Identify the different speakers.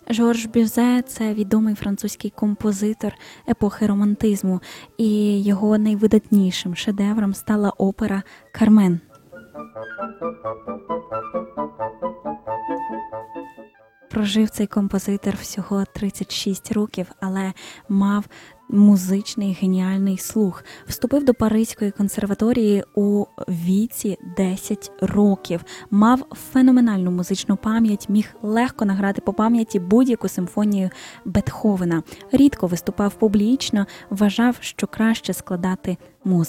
Speaker 1: Жорж Бюзе – це відомий французький композитор епохи романтизму, і його найвидатнішим шедевром стала опера «Кармен». Прожив цей композитор всього 36 років, але мав музичний геніальний слух. Вступив до Паризької консерваторії у віці 10 років. Мав феноменальну музичну пам'ять, міг легко награти по пам'яті будь-яку симфонію Бетховена. Рідко виступав публічно, вважав, що краще складати музику.